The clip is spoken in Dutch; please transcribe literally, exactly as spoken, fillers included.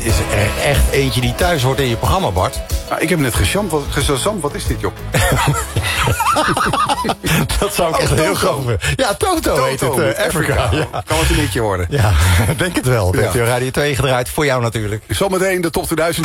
Is er echt eentje die thuis hoort in je programma, Bart? Nou, ik heb net geshampt. Wat, gezampt. Wat is dit, joh? Dat zou ik oh, echt Toto. heel graag vinden. Ja, Toto, Toto heet het. Uh, Africa. Africa. Ja. Kan het een liedje worden? Ja, denk het wel. Ja. N P O Radio twee gedraaid voor jou natuurlijk. Zometeen de top tweeduizend.